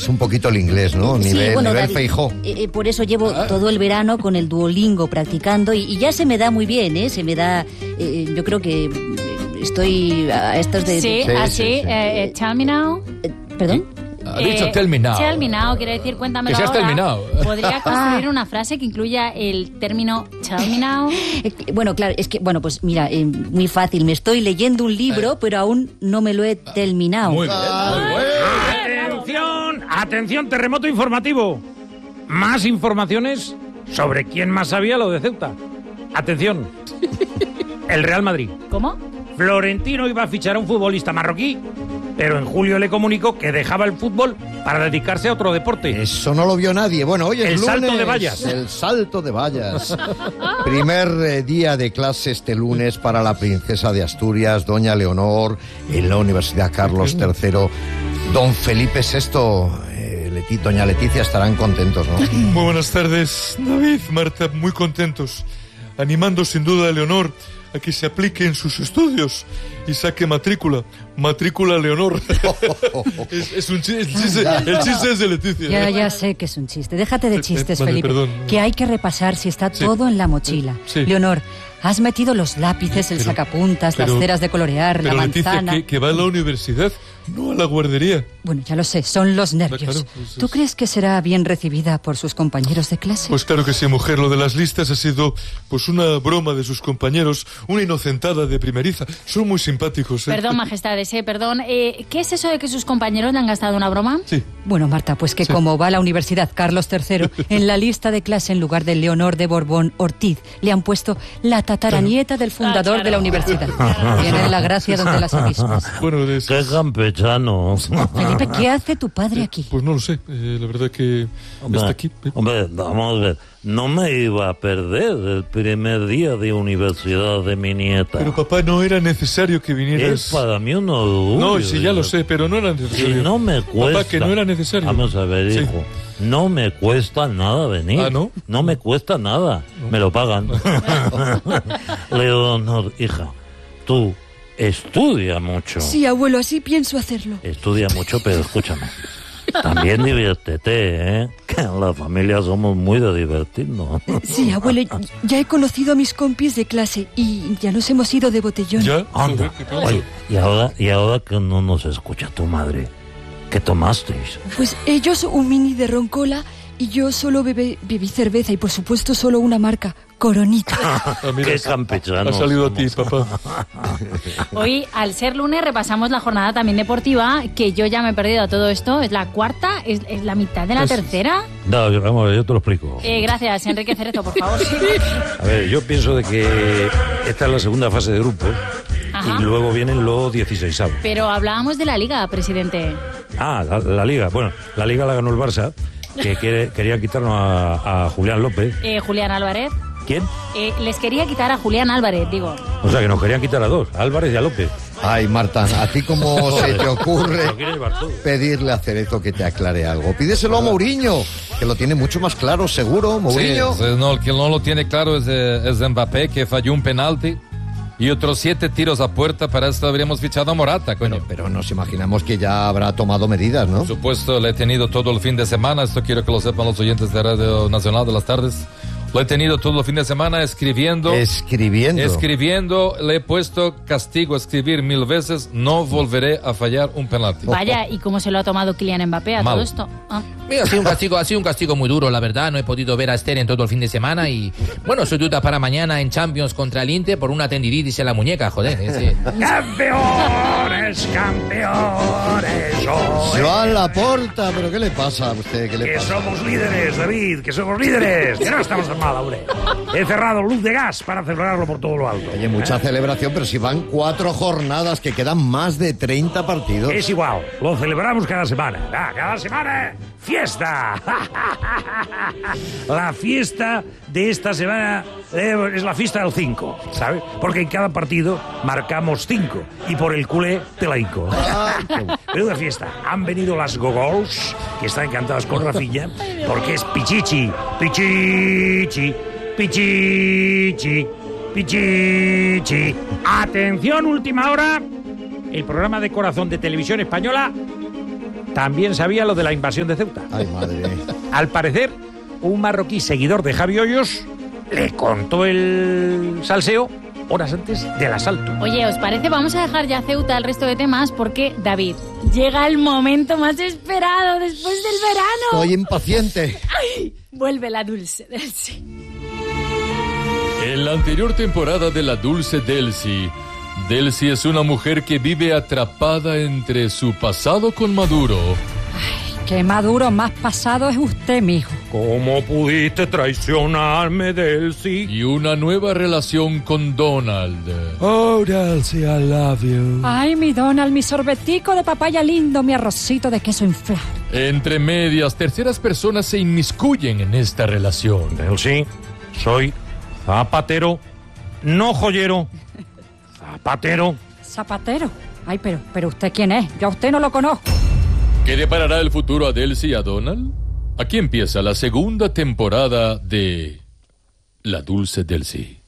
Es un poquito el inglés, ¿no? Nivel David, Feijóo. Por eso llevo todo el verano con el Duolingo practicando y ya se me da muy bien, ¿eh? Se me da... yo creo que estoy a estos de... Sí, así. Tell me now. ¿Perdón? Ha dicho tell me now. Tell me now, quiere decir cuéntamelo que ahora. Terminado. ¿Podría construir una frase que incluya el término tell me now? Bueno, claro, es que, pues mira, muy fácil. Me estoy leyendo un libro, pero aún no me lo he terminado. Muy bien, muy ¡Atención! ¡Atención, terremoto informativo! Más informaciones sobre quién más sabía lo de Ceuta. ¡Atención! El Real Madrid. ¿Cómo? Florentino iba a fichar a un futbolista marroquí, pero en julio le comunicó que dejaba el fútbol para dedicarse a otro deporte. Eso no lo vio nadie. Bueno, hoy es El lunes. salto de vallas. El salto de vallas. Primer día de clase este lunes para la princesa de Asturias, doña Leonor, en la Universidad Carlos III. Don Felipe VI, doña Leticia estarán contentos, ¿no? Muy buenas tardes, David, Marta, muy contentos. Animando sin duda a Leonor a que se aplique en sus estudios y saque matrícula Leonor. es un chiste, el chiste es de Leticia. Ya sé que es un chiste. Déjate de chistes, vale, Felipe. perdón. Que hay que repasar si está todo en la mochila. Sí. Leonor, has metido los lápices, el sacapuntas, las ceras de colorear, la Pero Leticia, manzana... que va a la universidad, no a la guardería. Bueno, ya lo sé, son los nervios. Claro, pues ¿Tú crees que será bien recibida por sus compañeros de clase? Pues claro que sí, mujer. Lo de las listas ha sido pues una broma de sus compañeros, una inocentada de primeriza. Son muy simpáticos, ¿eh? Perdón, majestades, perdón. ¿Qué es eso de que sus compañeros le han gastado una broma? Sí. Bueno, Marta, pues que como va a la Universidad Carlos III, en la lista de clase en lugar de Leonor de Borbón Ortiz, le han puesto la tataranieta del fundador claro. de la universidad. Tienen la gracia donde las avispas. Bueno, ¡Qué campechano! Felipe, ¿qué hace tu padre aquí? Pues no lo sé. La verdad que está aquí. Hombre, vamos a ver. No me iba a perder el primer día de universidad de mi nieta. Pero papá, no era necesario que vinieras. Es para mí un orgullo. No, sí, ya lo sé, pero no era necesario. Si no me cuesta... Papá, que no era necesario. Vamos a ver, Sí. hijo. No me cuesta nada venir. ¿Ah, no? No me cuesta nada. No. Me lo pagan. Leonor, hija, tú estudia mucho. Sí, abuelo, así pienso hacerlo. Estudia mucho, pero escúchame. También diviértete, ¿eh? Que en la familia somos muy de divertirnos. Sí, abuelo, ya he conocido a mis compis de clase y ya nos hemos ido de botellón. ¿Ya? Anda. Joder, ¿qué pasa? Oye, y ahora que no nos escucha tu madre, ¿qué tomasteis? Pues ellos un mini de roncola y yo solo bebí cerveza y por supuesto solo una marca, Coronita. Ah, mira, Qué campechano. ha salido a ti, papá. Hoy, al ser lunes, repasamos la jornada también deportiva, que yo ya me he perdido a todo esto. ¿Es la cuarta? ¿Es la mitad de la tercera? No, vamos a ver, yo te lo explico. Gracias, Enrique Cerezo, por favor. Sí. A ver, yo pienso de que esta es la segunda fase de grupos Ajá. y luego vienen los 16avos. Pero hablábamos de la Liga, presidente. Ah, la Liga. Bueno, la Liga la ganó el Barça, que quería quitarnos a Julián López. Julián Álvarez. ¿Quién? Les quería quitar a Julián Álvarez, digo. O sea, que nos querían quitar a dos, a Álvarez y a López. Ay, Marta, ¿a ti cómo se te ocurre Lo quiere llevar todo. pedirle a Cerezo que te aclare algo? Pídeselo a Mourinho, que lo tiene mucho más claro, seguro. Mourinho. Sí, no, el que no lo tiene claro es Mbappé, que falló un penalti y otros 7 tiros a puerta. Para esto habríamos fichado a Morata, coño. Pero nos imaginamos que ya habrá tomado medidas, ¿no? Por supuesto, le he tenido todo el fin de semana. Esto quiero que lo sepan los oyentes de Radio Nacional de las Tardes. Lo he tenido todo el fin de semana escribiendo. Le he puesto castigo, escribir 1000 veces. No volveré a fallar un penalti. Vaya, ¿y cómo se lo ha tomado Kylian Mbappé a Mal. todo esto? Ah. Ha sido un castigo muy duro, la verdad. No he podido ver a Esther en todo el fin de semana y, bueno, soy duda para mañana en Champions contra el Inter por una tendinitis en la muñeca, joder. Sí. ¡Campeones, campeones! Joan Laporta, ¿pero qué le pasa a usted? ¿Qué le Que pasa? somos líderes, David, que somos líderes. Que no estamos tan mal, hombre. He cerrado luz de gas para celebrarlo por todo lo alto. Oye, mucha celebración, pero si van 4 jornadas, que quedan más de 30 partidos. Es igual, lo celebramos cada semana. Cada semana, fiesta. La fiesta de esta semana es la fiesta del 5, ¿sabes? Porque en cada partido marcamos 5 y por el culé te la hinco. Menuda fiesta. Han venido las gogols, que están encantadas con Rafinha, porque es pichichi, pichichi, pichichi, pichichi. Atención, última hora. El programa de corazón de Televisión Española también sabía lo de la invasión de Ceuta. Ay, madre. Al parecer, un marroquí seguidor de Javi Hoyos le contó el salseo horas antes del asalto. Oye, ¿os parece? Vamos a dejar ya Ceuta al resto de temas porque, David, llega el momento más esperado después del verano. Estoy impaciente. ¡Ay! Vuelve la Dulce Delcy. En la anterior temporada de La Dulce Delcy, Delcy es una mujer que vive atrapada entre su pasado con Maduro. Qué Maduro más pasado es usted, mijo. ¿Cómo pudiste traicionarme, Delcy? Y una nueva relación con Donald. Oh, Delcy, I love you. Ay, mi Donald, mi sorbetico de papaya lindo, mi arrocito de queso inflado. Entre medias, terceras personas se inmiscuyen en esta relación. Delcy, soy zapatero, no joyero. Zapatero. ¿Zapatero? Ay, pero ¿usted quién es? Yo a usted no lo conozco. ¿Qué deparará el futuro a Delcy y a Donald? Aquí empieza la segunda temporada de La Dulce Delcy.